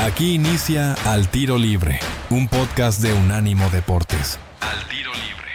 Aquí inicia Al Tiro Libre, un podcast de Unánimo Deportes. Al Tiro Libre.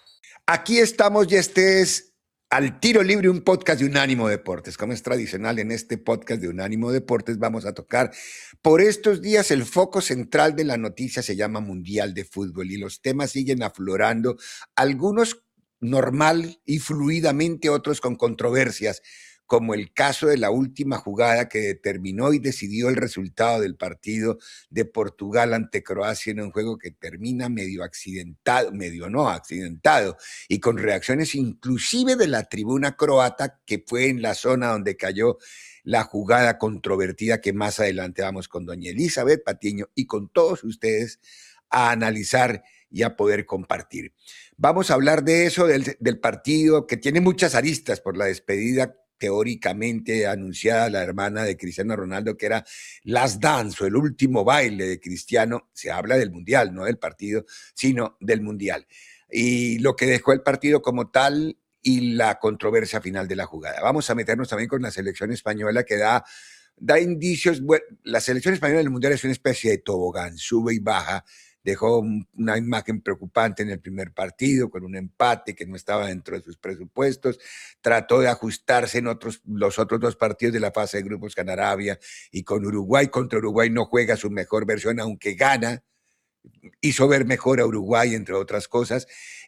Aquí estamos y este es Al Tiro Libre, un podcast de Unánimo Deportes. Como es tradicional en este podcast de Unánimo Deportes, vamos a tocar por estos días el foco central de la noticia se llama Mundial de Fútbol y los temas siguen aflorando, algunos normal y fluidamente, otros con controversias, como el caso de la última jugada que determinó y decidió el resultado del partido de Portugal ante Croacia en un juego que termina medio accidentado, medio no accidentado, y con reacciones inclusive de la tribuna croata, que fue en la zona donde cayó la jugada controvertida que más adelante vamos con doña Elizabeth Patiño y con todos ustedes a analizar y a poder compartir. Vamos a hablar de eso, del partido que tiene muchas aristas por la despedida teóricamente anunciada la hermana de Cristiano Ronaldo, que era Last Dance o el último baile de Cristiano. Se habla del Mundial, no del partido, sino del Mundial. Y lo que dejó el partido como tal y la controversia final de la jugada. Vamos a meternos también con la selección española que da indicios. Bueno, la selección española en el Mundial es una especie de tobogán, sube y baja. Dejó una imagen preocupante en el primer partido con un empate que no estaba dentro de sus presupuestos. Trató de ajustarse en los otros dos partidos de la fase de grupos con Arabia y con Uruguay. Contra Uruguay no juega su mejor versión, aunque gana. Hizo ver mejor a Uruguay, entre otras cosas,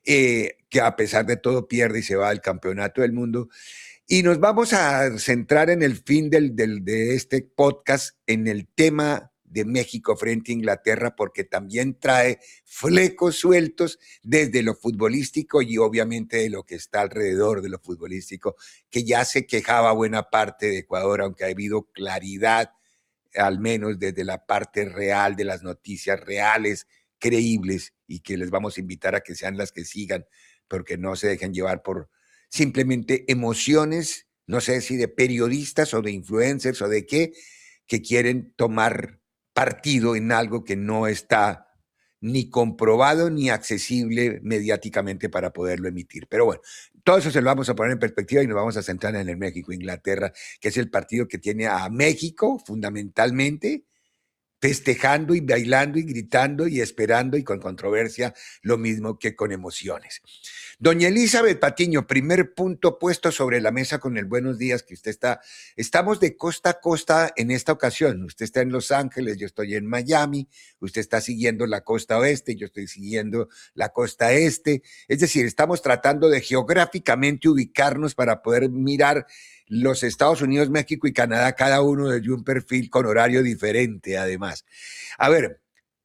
que a pesar de todo pierde y se va al campeonato del mundo. Y nos vamos a centrar en el fin de este podcast en el tema de México frente a Inglaterra, porque también trae flecos sueltos desde lo futbolístico y obviamente de lo que está alrededor de lo futbolístico, que ya se quejaba buena parte de Ecuador, aunque ha habido claridad, al menos desde la parte real de las noticias reales, creíbles, y que les vamos a invitar a que sean las que sigan, porque no se dejen llevar por simplemente emociones, no sé si de periodistas o de influencers o de qué, que quieren tomar partido en algo que no está ni comprobado ni accesible mediáticamente para poderlo emitir. Pero bueno, todo eso se lo vamos a poner en perspectiva y nos vamos a centrar en el México-Inglaterra, que es el partido que tiene a México fundamentalmente festejando y bailando y gritando y esperando y con controversia, lo mismo que con emociones. Doña Elizabeth Patiño, primer punto puesto sobre la mesa con el buenos días que usted está. Estamos de costa a costa en esta ocasión. Usted está en Los Ángeles, yo estoy en Miami, usted está siguiendo la costa oeste, yo estoy siguiendo la costa este. Es decir, estamos tratando de geográficamente ubicarnos para poder mirar los Estados Unidos, México y Canadá, cada uno desde un perfil con horario diferente, además. A ver,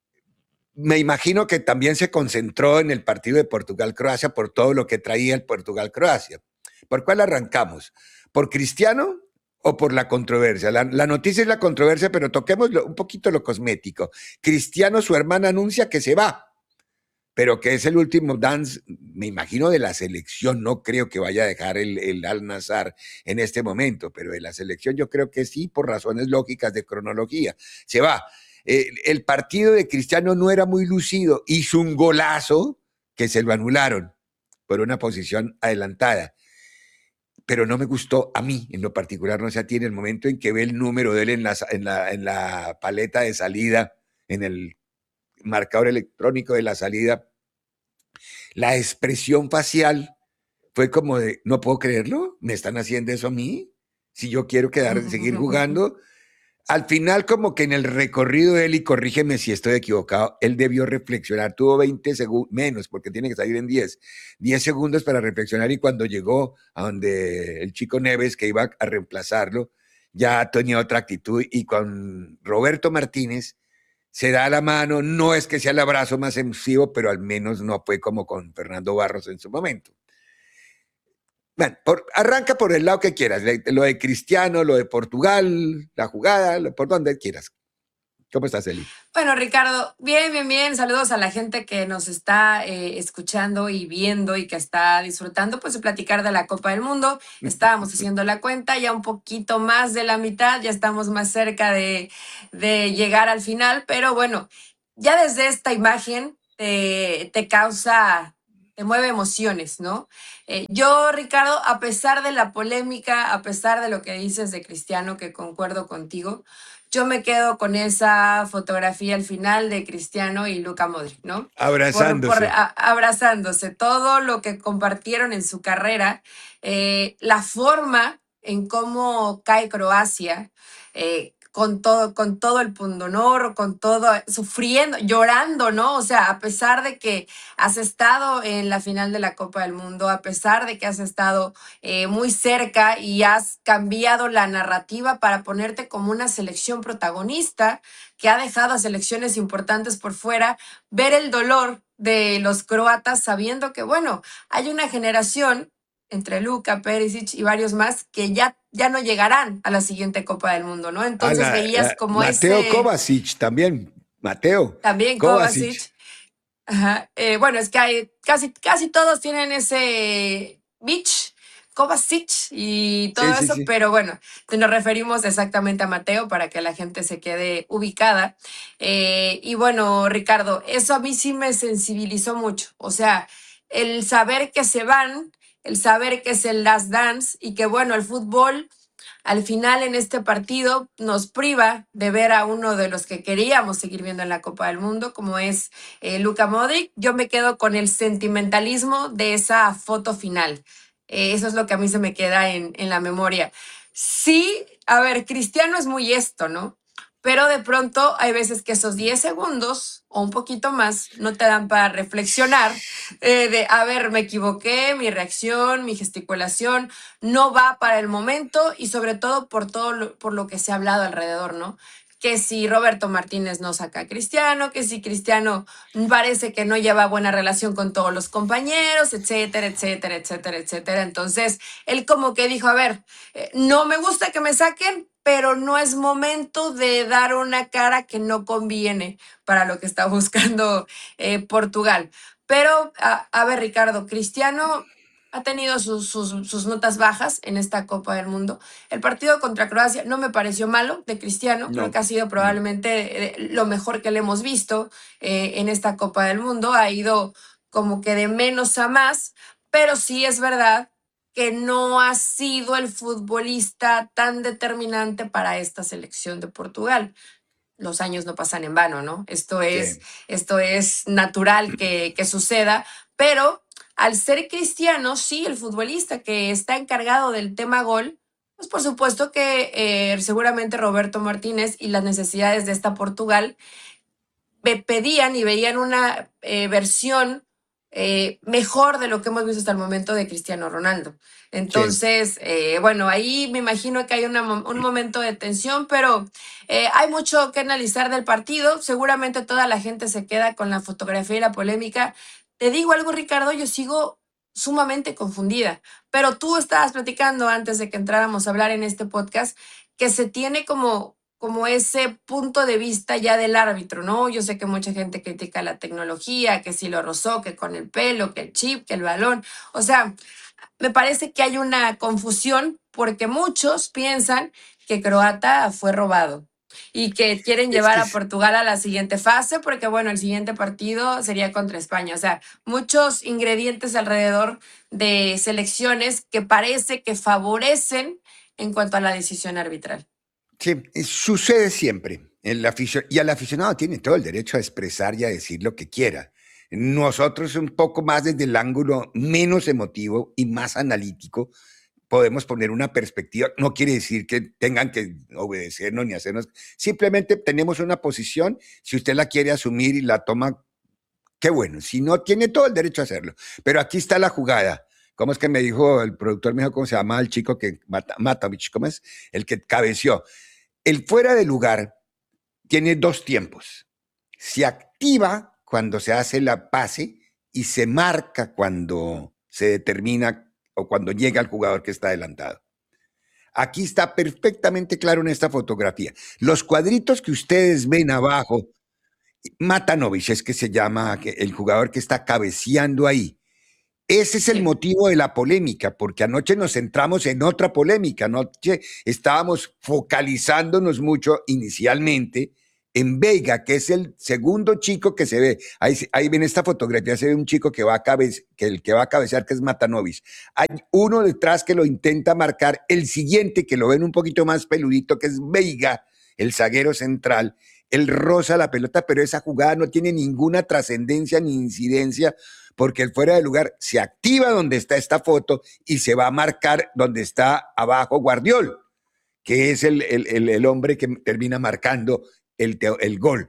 me imagino que también se concentró en el partido de Portugal-Croacia por todo lo que traía el Portugal-Croacia. ¿Por cuál arrancamos? ¿Por Cristiano o por la controversia? La noticia es la controversia, pero toquemos un poquito lo cosmético. Cristiano, su hermana, anuncia que se va, pero que es el último dance, me imagino, de la selección. No creo que vaya a dejar el Al-Nassr en este momento, pero de la selección yo creo que sí, por razones lógicas de cronología. Se va. El partido de Cristiano no era muy lucido, hizo un golazo que se lo anularon por una posición adelantada, pero no me gustó a mí en lo particular, no sé a ti, en el momento en que ve el número de él en la paleta de salida, en el marcador electrónico de la salida, la expresión facial fue como de, no puedo creerlo, me están haciendo eso a mí, si yo quiero seguir jugando. Al final, como que en el recorrido de él, y corrígeme si estoy equivocado, él debió reflexionar, tuvo 20 segundos, menos, porque tiene que salir en 10 segundos para reflexionar, y cuando llegó a donde el chico Neves, que iba a reemplazarlo, ya tenía otra actitud, y con Roberto Martínez se da la mano, no es que sea el abrazo más efusivo, pero al menos no fue como con Fernando Barros en su momento. Bueno, arranca por el lado que quieras, lo de Cristiano, lo de Portugal, la jugada, por donde quieras. ¿Cómo estás, Eli? Bueno, Ricardo, bien, bien, bien. Saludos a la gente que nos está escuchando y viendo y que está disfrutando pues de platicar de la Copa del Mundo. Estábamos haciendo la cuenta, ya un poquito más de la mitad, ya estamos más cerca de llegar al final, pero bueno, ya desde esta imagen te causa, te mueve emociones, ¿no? Yo, Ricardo, a pesar de la polémica, a pesar de lo que dices de Cristiano, que concuerdo contigo, yo me quedo con esa fotografía al final de Cristiano y Luka Modric, ¿no? Abrazándose. Abrazándose, todo lo que compartieron en su carrera, la forma en cómo cae Croacia, con todo el pundonor, con todo, sufriendo, llorando, ¿no? O sea, a pesar de que has estado en la final de la Copa del Mundo, a pesar de que has estado muy cerca y has cambiado la narrativa para ponerte como una selección protagonista que ha dejado a selecciones importantes por fuera, ver el dolor de los croatas sabiendo que, bueno, hay una generación entre Luka, Perisic y varios más que ya no llegarán a la siguiente Copa del Mundo, ¿no? Entonces veías como Mateo ese, Kovacic también. Mateo también Kovacic. Kovacic. Ajá. Bueno, es que casi todos tienen ese Beach, Kovacic y todo Sí, sí, eso, sí. pero bueno, nos referimos exactamente a Mateo para que la gente se quede ubicada. Y bueno, Ricardo, eso a mí sí me sensibilizó mucho. O sea, el saber que se van, el saber que es el last dance y que bueno, el fútbol al final en este partido nos priva de ver a uno de los que queríamos seguir viendo en la Copa del Mundo, como es Luka Modric. Yo me quedo con el sentimentalismo de esa foto final. Eso es lo que a mí se me queda en la memoria. Sí, a ver, Cristiano es muy esto, ¿no? Pero de pronto hay veces que esos 10 segundos o un poquito más no te dan para reflexionar a ver, me equivoqué, mi reacción, mi gesticulación, no va para el momento y sobre todo por lo que se ha hablado alrededor, ¿no? Que si Roberto Martínez no saca a Cristiano, que si Cristiano parece que no lleva buena relación con todos los compañeros, etcétera, etcétera, etcétera, etcétera. Entonces, él como que dijo, a ver, no me gusta que me saquen, pero no es momento de dar una cara que no conviene para lo que está buscando Portugal. Pero, a ver, Ricardo, Cristiano ha tenido sus notas bajas en esta Copa del Mundo. El partido contra Croacia no me pareció malo de Cristiano, creo que No, ha sido no. probablemente lo mejor que le hemos visto en esta Copa del Mundo. Ha ido como que de menos a más, pero sí es verdad que no ha sido el futbolista tan determinante para esta selección de Portugal. Los años no pasan en vano, ¿no? Sí. Esto es natural que suceda, pero al ser cristiano, sí, el futbolista que está encargado del tema gol, pues por supuesto que seguramente Roberto Martínez y las necesidades de esta Portugal pedían y veían una versión mejor de lo que hemos visto hasta el momento de Cristiano Ronaldo. Sí. Entonces, bueno, ahí me imagino que hay un momento de tensión, pero hay mucho que analizar del partido. Seguramente toda la gente se queda con la fotografía y la polémica. Te digo algo, Ricardo, yo sigo sumamente confundida, pero tú estabas platicando antes de que entráramos a hablar en este podcast que se tiene como ese punto de vista ya del árbitro, ¿no? Yo sé que mucha gente critica la tecnología, que si lo rozó, que con el pelo, que el chip, que el balón. O sea, me parece que hay una confusión porque muchos piensan que Croata fue robado y que quieren Es llevar que a Portugal a la siguiente fase porque, bueno, el siguiente partido sería contra España. O sea, muchos ingredientes alrededor de selecciones que parece que favorecen en cuanto a la decisión arbitral. sí, sucede siempre. Y el aficionado tiene todo el derecho a expresar y a decir lo que quiera. Nosotros un poco más desde el ángulo menos emotivo y más analítico podemos poner una perspectiva. No quiere decir que tengan que obedecernos ni hacernos. Simplemente tenemos una posición. Si usted la quiere asumir y la toma, qué bueno. Si no, tiene todo el derecho a hacerlo. Pero aquí está la jugada. ¿Cómo es que me dijo el productor? Me dijo cómo se llama el chico que Matovich, ¿cómo es? El que cabeció. El fuera de lugar tiene dos tiempos. Se activa cuando se hace la pase y se marca cuando se determina o cuando llega el jugador que está adelantado. Aquí está perfectamente claro en esta fotografía. Los cuadritos que ustedes ven abajo, Matanovich es que se llama el jugador que está cabeceando ahí. Ese es el Sí. motivo de la polémica, porque anoche nos centramos en otra polémica. Anoche estábamos focalizándonos mucho inicialmente en Veiga, que es el segundo chico que se ve. Ahí ven esta fotografía, se ve un chico que el que va a cabecear, que es Matanovich. Hay uno detrás que lo intenta marcar, el siguiente que lo ven un poquito más peludito, que es Veiga, el zaguero central, él roza la pelota, pero esa jugada no tiene ninguna trascendencia ni incidencia porque el fuera de lugar se activa donde está esta foto y se va a marcar donde está abajo Guardiol, que es el hombre que termina marcando el gol,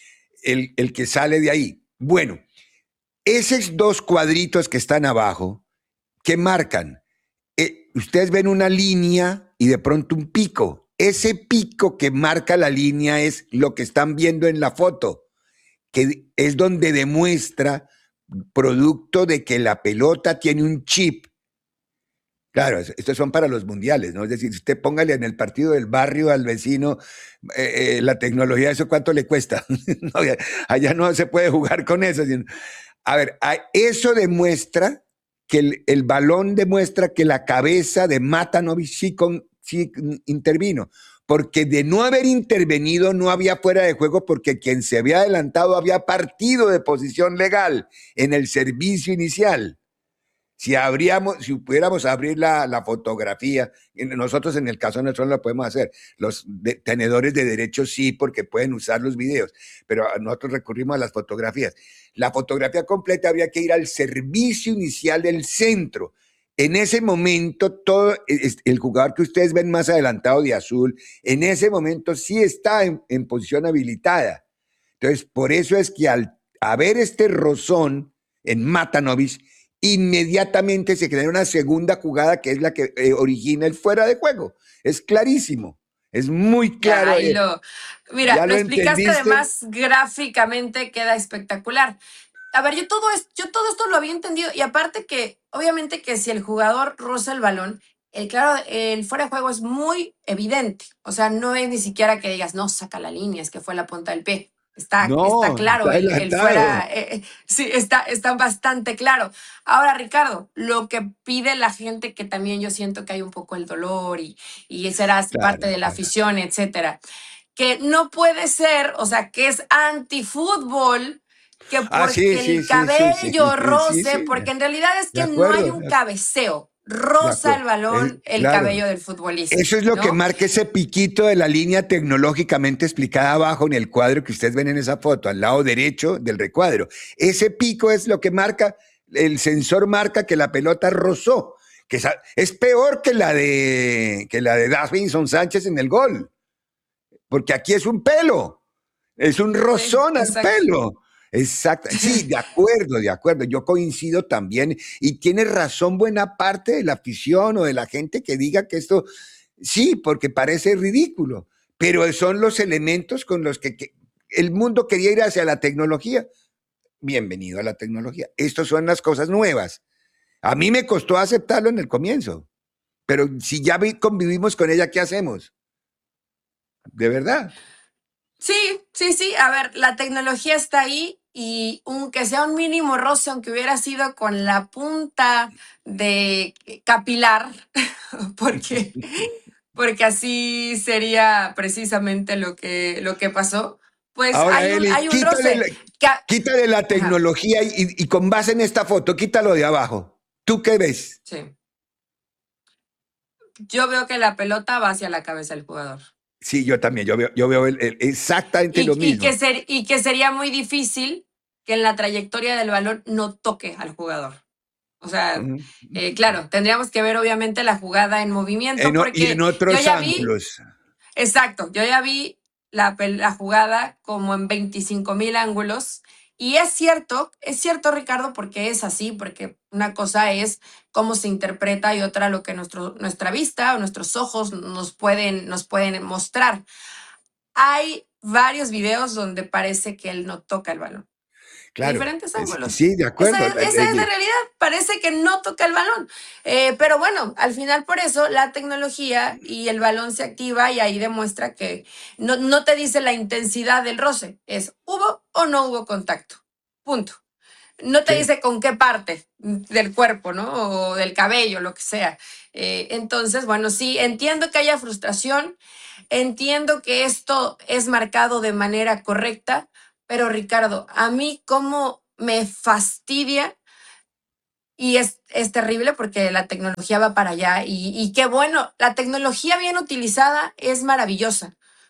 el que sale de ahí. Bueno, esos dos cuadritos que están abajo, ¿qué marcan? Ustedes ven una línea y de pronto un pico. Ese pico que marca la línea es lo que están viendo en la foto, que es donde demuestra producto de que la pelota tiene un chip. Claro, estos son para los mundiales, ¿no? Es decir, usted póngale en el partido del barrio al vecino la tecnología, ¿eso cuánto le cuesta? No, allá no se puede jugar con eso. A ver, eso demuestra que el balón demuestra que la cabeza de Matanovic sí intervino, porque de no haber intervenido no había fuera de juego porque quien se había adelantado había partido de posición legal en el servicio inicial. Si pudiéramos abrir la fotografía, nosotros en el caso nuestro no lo podemos hacer, los tenedores de derechos sí, porque pueden usar los videos, pero nosotros recurrimos a las fotografías. La fotografía completa habría que ir al servicio inicial del centro. En ese momento, todo el jugador que ustedes ven más adelantado de azul, en ese momento sí está en posición habilitada. Entonces, por eso es que al haber este rozón en Matanovic, inmediatamente se genera una segunda jugada que es la que origina el fuera de juego. Es clarísimo, es muy claro. Mira, ¿Ya lo explicaste entendiste? además gráficamente, queda espectacular. A ver, yo todo esto lo había entendido y aparte que, obviamente que si el jugador roza el balón, claro, el fuera de juego es muy evidente. O sea, no es ni siquiera que digas, no, saca la línea, es que fue la punta del pie. Está No, claro, está el fuera, adelantado. sí, está bastante claro. Ahora, Ricardo, lo que pide la gente, que también yo siento que hay un poco el dolor y serás parte Claro, de la claro. afición, etcétera, que no puede ser, o sea, que es antifútbol, que Sí, porque sí, el sí, sí, sí, cabello sí, roce, sí, porque en realidad es de que no hay acuerdo, un cabeceo, de roza el acuerdo. balón el Claro. cabello del futbolista, Eso es lo que ¿no? marca ese piquito de la línea tecnológicamente explicada abajo en el cuadro que ustedes ven en esa foto, al lado derecho del recuadro. Ese pico es lo que marca, el sensor marca que la pelota rozó, que es peor que la de Davinson Sánchez en el gol, porque aquí es un pelo, es un Sí, rozón al exacto. pelo. Exacto, sí, de acuerdo, de acuerdo. Yo coincido también y tiene razón buena parte de la afición o de la gente que diga que esto, sí, porque parece ridículo, pero son los elementos con los que el mundo quería ir hacia la tecnología. Bienvenido a la tecnología. Estas son las cosas nuevas. A mí me costó aceptarlo en el comienzo, pero si ya convivimos con ella, ¿qué hacemos? De verdad. Sí, sí, sí. A ver, la tecnología está ahí y aunque sea un mínimo roce, aunque hubiera sido con la punta de capilar, porque, porque así sería precisamente lo que pasó, pues Ahora, hay Eli, un roce. quítale la Ajá, tecnología y con base en esta foto, quítalo de abajo. ¿Tú qué ves? sí. Yo veo que la pelota va hacia la cabeza del jugador. Sí, yo también, yo veo exactamente lo mismo. Y que sería muy difícil que en la trayectoria del balón no toque al jugador. O sea, Ujú. claro, tendríamos que ver obviamente la jugada en movimiento Y en porque yo otros ya vi, ángulos. exacto, yo ya vi la jugada como en 25,000 ángulos y es cierto Ricardo, porque es así, porque una cosa es cómo se interpreta y otra lo que nuestra vista o nuestros ojos nos pueden mostrar. Hay varios videos donde parece que él no toca el balón de Claro, diferentes ángulos. sí, de Esa acuerdo. es, esa es la realidad. Parece que no toca el balón. Pero bueno, al final por eso la tecnología y el balón se activa y ahí demuestra que no te dice la intensidad del roce. Es hubo o no hubo contacto. Punto. No te Sí, dice con qué parte del cuerpo, ¿no? O del cabello, lo que sea. Entonces, bueno, sí, entiendo que haya frustración, entiendo que esto es marcado de manera correcta, pero Ricardo, a mí cómo me fastidia y es terrible porque la tecnología va para allá y qué bueno, la tecnología bien utilizada es maravillosa,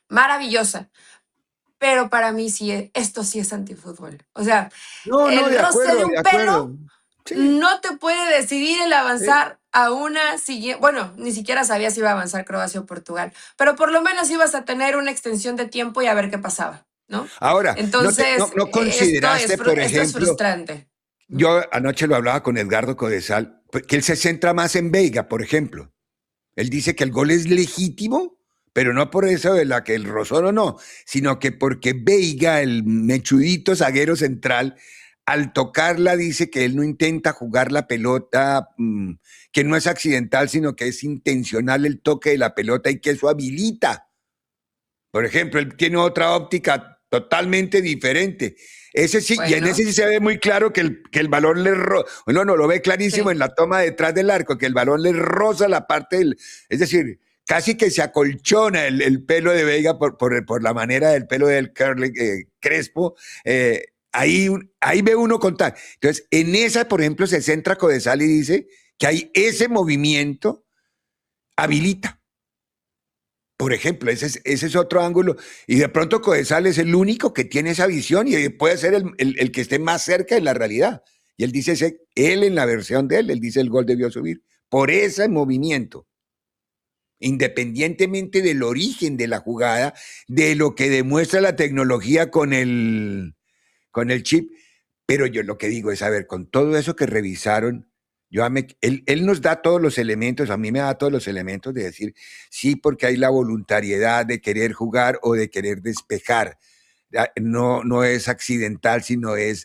maravillosa. Pero para mí esto sí es antifútbol. O sea, No, no, el roce de de un acuerdo. pelo Sí, no te puede decidir el sí. avanzar a una siguiente. Bueno, ni siquiera sabía si iba a avanzar Croacia o Portugal, pero por lo menos ibas a tener una extensión de tiempo y a ver qué pasaba, ¿no? Ahora, Entonces, no consideraste, por esto es ejemplo, frustrante. yo anoche lo hablaba con Edgardo Codesal, que él se centra más en Veiga, por ejemplo. Él dice que el gol es legítimo, pero no por eso de la que el rozó o no, sino que porque Veiga, el mechudito zaguero central, al tocarla dice que él no intenta jugar la pelota, que no es accidental, sino que es intencional el toque de la pelota y que eso habilita. Por ejemplo, él tiene otra óptica totalmente diferente. Ese sí, y en ese Bueno, sí se ve muy claro que el balón le roza, no, lo ve clarísimo sí. en la toma detrás del arco, que el balón le roza la parte del, es decir, casi que se acolchona el pelo de Veiga por la manera del pelo del curly, Crespo. Ahí ve uno contar. Entonces, en esa, por ejemplo, se centra Codesal y dice que hay ese movimiento habilita. Por ejemplo, ese es otro ángulo. Y de pronto Codesal es el único que tiene esa visión y puede ser el que esté más cerca de la realidad. Y él dice, él en la versión de él dice el gol debió subir por ese movimiento. Independientemente del origen de la jugada, de lo que demuestra la tecnología con el chip. Pero yo lo que digo es, a ver, con todo eso que revisaron, él nos da todos los elementos, a mí me da todos los elementos de decir, sí, porque hay la voluntariedad de querer jugar o de querer despejar. No, no es accidental, sino es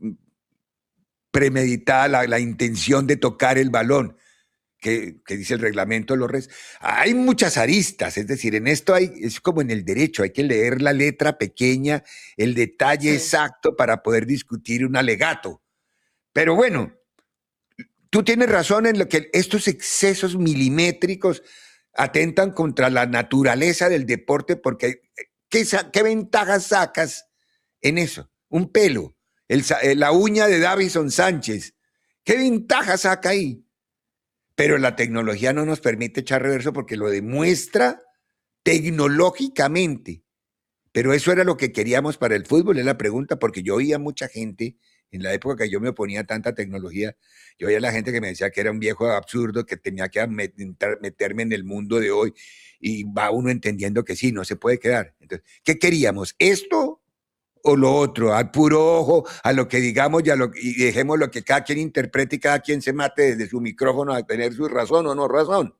premeditada la intención de tocar el balón. Que dice el reglamento hay muchas aristas, es decir, en esto es como en el derecho, hay que leer la letra pequeña, el detalle Sí. exacto para poder discutir un alegato. Pero bueno, tú tienes razón en lo que estos excesos milimétricos atentan contra la naturaleza del deporte, porque ¿qué ventajas sacas en eso? Un pelo, la uña de Davison Sánchez, ¿qué ventaja saca ahí? Pero la tecnología no nos permite echar reverso porque lo demuestra tecnológicamente. Pero eso era lo que queríamos para el fútbol, es la pregunta, porque yo oía mucha gente, en la época que yo me oponía a tanta tecnología, yo oía a la gente que me decía que era un viejo absurdo, que tenía que meterme en el mundo de hoy, y va uno entendiendo que sí, no se puede quedar. Entonces, ¿qué queríamos? ¿Esto o lo otro? Al puro ojo, a lo que digamos y dejemos lo que cada quien interprete y cada quien se mate desde su micrófono a tener su razón o no razón.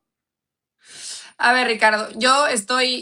A ver, Ricardo, yo estoy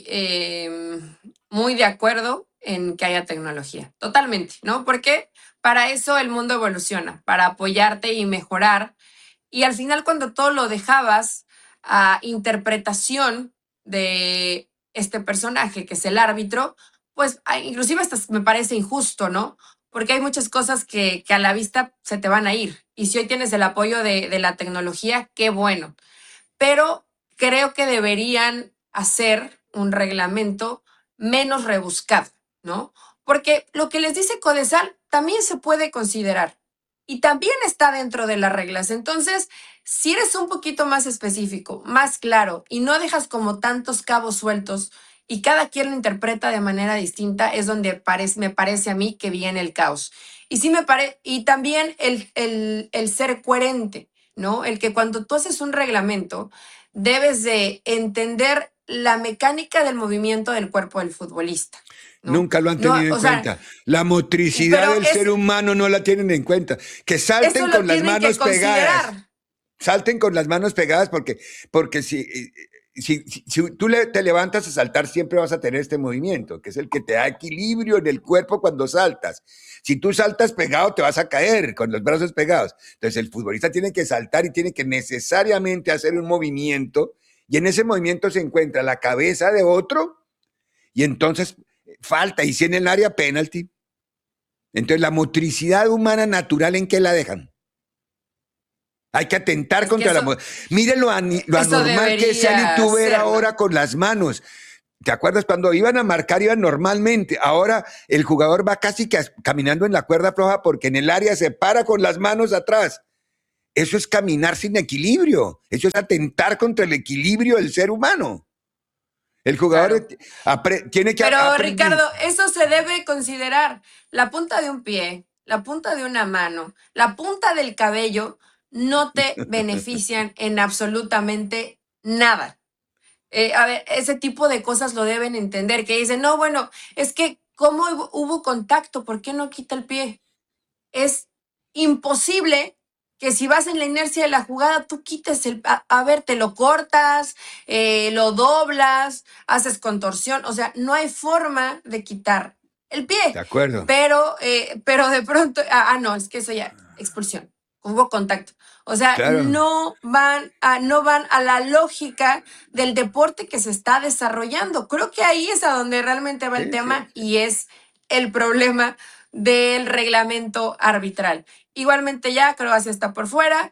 muy de acuerdo en que haya tecnología, totalmente, ¿no? Porque para eso el mundo evoluciona, para apoyarte y mejorar. Y al final, cuando todo lo dejabas a interpretación de este personaje, que es el árbitro, pues inclusive hasta me parece injusto, ¿no? Porque hay muchas cosas que a la vista se te van a ir. Y si hoy tienes el apoyo de la tecnología, qué bueno. Pero creo que deberían hacer un reglamento menos rebuscado, ¿no? Porque lo que les dice Codesal también se puede considerar y también está dentro de las reglas. Entonces, si eres un poquito más específico, más claro y no dejas como tantos cabos sueltos y cada quien lo interpreta de manera distinta, es donde me parece a mí que viene el caos. Y sí y también el ser coherente, ¿no? El que cuando tú haces un reglamento, debes de entender la mecánica del movimiento del cuerpo del futbolista, ¿no? Nunca lo han No, tenido en o sea, cuenta. La motricidad pero del ser humano no la tienen en cuenta. Que eso salten lo con las tienen que manos pegadas. considerar. Salten con las manos pegadas porque si tú te levantas a saltar, siempre vas a tener este movimiento, que es el que te da equilibrio en el cuerpo cuando saltas. Si tú saltas pegado, te vas a caer con los brazos pegados. Entonces el futbolista tiene que saltar y tiene que necesariamente hacer un movimiento, y en ese movimiento se encuentra la cabeza de otro, y entonces falta, y si en el área penalti. Entonces la motricidad humana natural, ¿en qué la dejan? Hay que atentar Es que contra la... Mire lo eso anormal que es el debería youtuber ser, ¿no? ahora con las manos. ¿Te acuerdas cuando iban a marcar, iban normalmente? Ahora el jugador va casi que caminando en la cuerda floja porque en el área se para con las manos atrás. Eso es caminar sin equilibrio. Eso es atentar contra el equilibrio del ser humano. El jugador tiene que Pero aprender. Ricardo, eso se debe considerar. La punta de un pie, la punta de una mano, la punta del cabello no te benefician en absolutamente nada. A ver, ese tipo de cosas lo deben entender, que dicen, no, bueno, es que ¿cómo hubo contacto? ¿Por qué no quita el pie? Es imposible que si vas en la inercia de la jugada, tú quites a ver, te lo cortas, lo doblas, haces contorsión, o sea, no hay forma de quitar el De pie, acuerdo. pero de pronto, no, es que eso ya, expulsión, hubo contacto. O sea, Claro. no van a la lógica del deporte que se está desarrollando. Creo que ahí es a donde realmente va el Sí, sí, tema sí. y es el problema del reglamento arbitral. Igualmente ya Croacia está por fuera,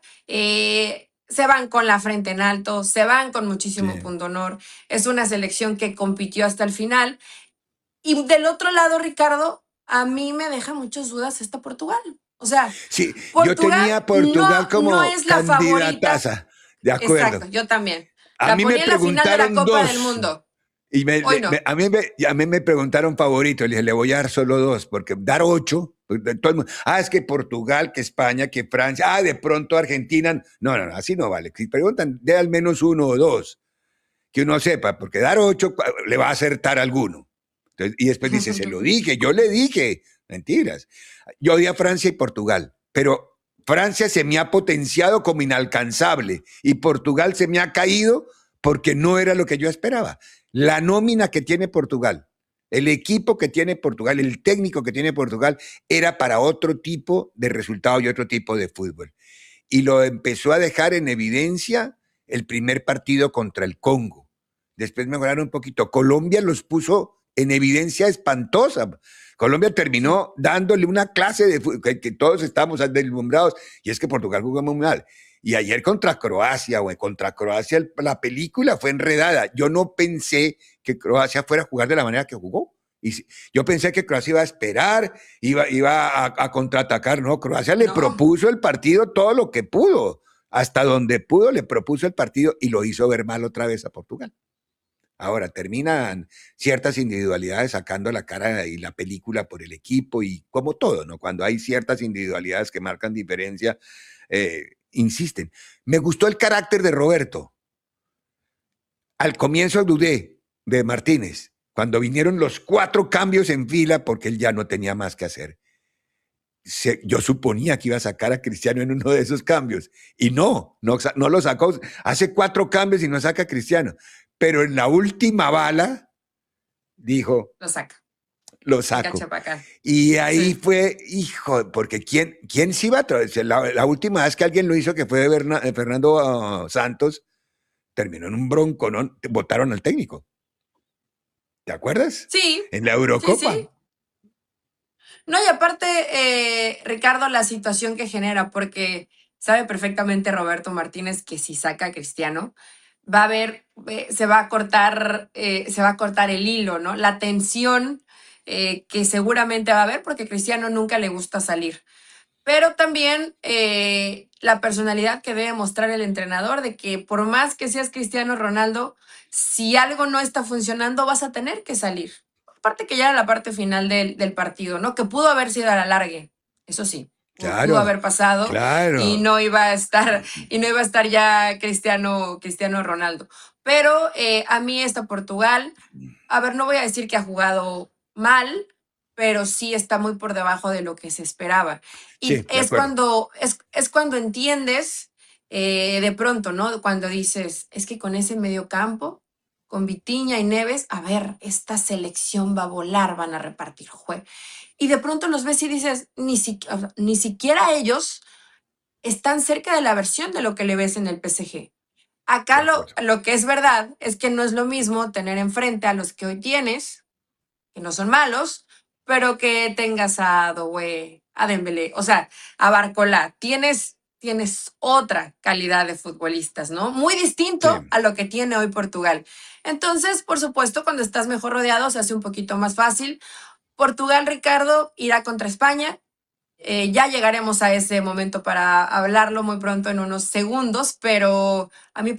se van con la frente en alto, se van con muchísimo Sí. punto honor. Es una selección que compitió hasta el final. Y del otro lado, Ricardo, a mí me deja muchas dudas esta Portugal. O sea, Sí, yo Portugal tenía a Portugal no como es la favorita. candidataza. De Exacto, acuerdo. yo también. A La mí me ponía en la final de la preguntaron Copa del dos. Mundo. Y Hoy no. a mí me preguntaron favorito. Le dije, le voy a dar solo dos, porque dar ocho. Pues, todo el mundo, es que Portugal, que España, que Francia, de pronto Argentina. No, no, no, así no vale. Si preguntan, de al menos uno o dos, que uno sepa, porque dar ocho le va a acertar alguno. Entonces, y después dice, se lo dije, yo le dije. Mentiras. Yo odié a Francia y Portugal, pero Francia se me ha potenciado como inalcanzable y Portugal se me ha caído porque no era lo que yo esperaba. La nómina que tiene Portugal, el equipo que tiene Portugal, el técnico que tiene Portugal, era para otro tipo de resultado y otro tipo de fútbol. Y lo empezó a dejar en evidencia el primer partido contra el Congo. Después mejoraron un poquito. Colombia los puso en evidencia espantosa. Colombia terminó dándole una clase de fútbol, que todos estábamos deslumbrados, y es que Portugal jugó muy mal. Y ayer contra Croacia, la película fue enredada. Yo no pensé que Croacia fuera a jugar de la manera que jugó. Yo pensé que Croacia iba a esperar, iba a contraatacar. No, Croacia le propuso el partido todo lo que pudo. Hasta donde pudo le propuso el partido y lo hizo ver mal otra vez a Portugal. Ahora, terminan ciertas individualidades sacando la cara y la película por el equipo y como todo, ¿no? Cuando hay ciertas individualidades que marcan diferencia, insisten. Me gustó el carácter de Roberto. Al comienzo dudé de Martínez, cuando vinieron los 4 cambios en fila porque él ya no tenía más que hacer. Yo suponía que iba a sacar a Cristiano en uno de esos cambios y no lo sacó. Hace 4 cambios y no saca a Cristiano. Pero en la última bala dijo, Lo saca. lo saco. Y ahí fue, hijo, porque ¿quién se iba a traer? La última vez que alguien lo hizo, que fue Fernando Santos, terminó en un bronco, ¿no? Votaron al técnico. ¿Te acuerdas? Sí. En la Eurocopa. Sí. No, y aparte, Ricardo, la situación que genera, porque sabe perfectamente Roberto Martínez que si saca a Cristiano, va a haber, se va a cortar el hilo, ¿no? La tensión que seguramente va a haber, porque a Cristiano nunca le gusta salir. Pero también la personalidad que debe mostrar el entrenador de que por más que seas Cristiano Ronaldo, si algo no está funcionando, vas a tener que salir. Aparte que ya era la parte final del partido, ¿no? Que pudo haber sido a la largue, eso sí. Pudo haber pasado y no iba a estar ya Cristiano Ronaldo. Pero a mí esta Portugal, a ver, no voy a decir que ha jugado mal, pero sí está muy por debajo de lo que se esperaba. Y Sí, es cuando entiendes de pronto, ¿no? Cuando dices, es que con ese mediocampo, con Vitinha y Neves, a ver, esta selección va a volar, van a repartir juego. Y de pronto los ves y dices, ni siquiera ellos están cerca de la versión de lo que le ves en el PSG. Acá lo que es verdad es que no es lo mismo tener enfrente a los que hoy tienes, que no son malos, pero que tengas a Doué, a Dembélé, o sea, a Barcola. Tienes otra calidad de futbolistas, ¿no? Muy distinto a lo que tiene hoy Portugal. Entonces, por supuesto, cuando estás mejor rodeado se hace un poquito más fácil. Portugal, Ricardo, irá contra España. Ya llegaremos a ese momento para hablarlo muy pronto en unos segundos, pero a mí